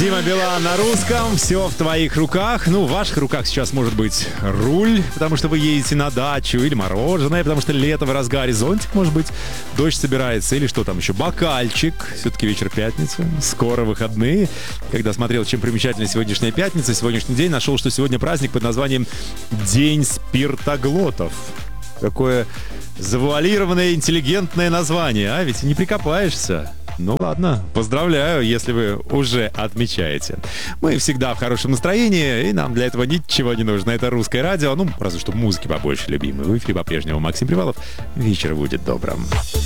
Дима Билан на русском. Все в твоих руках. Ну, в ваших руках сейчас может быть руль, потому что вы едете на дачу, или мороженое, потому что лето в разгаре, зонтик, может быть, дождь собирается, или что там еще, бокальчик. Все-таки вечер пятницы, скоро выходные. Когда смотрел, чем примечательна сегодняшняя пятница, сегодняшний день, нашел, что сегодня праздник под названием День спиртоглотов. Какое завуалированное, интеллигентное название, а? Ведь не прикопаешься. Ну ладно, поздравляю, если вы уже отмечаете. Мы всегда в хорошем настроении, и нам для этого ничего не нужно. Это русское радио, ну, разве что музыки побольше любимой. В эфире по-прежнему Максим Привалов. Вечер будет добрым.